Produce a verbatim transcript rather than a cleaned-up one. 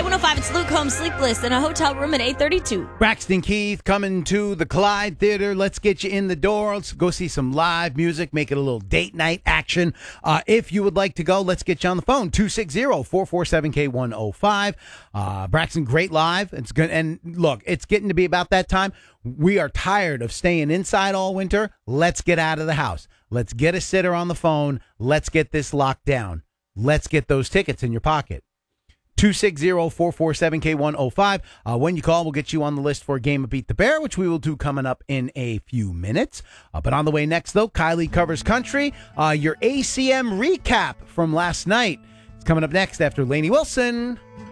K one oh five, it's Luke Combs, Sleepless, in a hotel room at eight thirty-two. Braxton Keith coming to the Clyde Theater. Let's get you in the door. Let's go see some live music, make it a little date night action. Uh, if you would like to go, let's get you on the phone, two six zero, four four seven, K one oh five. Uh, Braxton, great live. It's good. And look, it's getting to be about that time. We are tired of staying inside all winter. Let's get out of the house. Let's get a sitter on the phone. Let's get this locked down. Let's get those tickets in your pocket. two six zero, four four seven, K one oh five. Uh, when you call, we'll get you on the list for a game of Beat the Bear, which we will do coming up in a few minutes. Uh, but on the way next, though, Kylie Covers Country. Uh, your A C M recap from last night. It's coming up next after Lainey Wilson.